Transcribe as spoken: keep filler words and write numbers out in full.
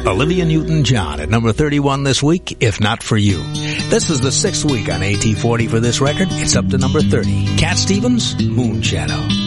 Olivia Newton-John at number thirty-one this week, If Not For You. This is the sixth week on A T forty for this record. It's up to number thirty. Cat Stevens, Moon Shadow.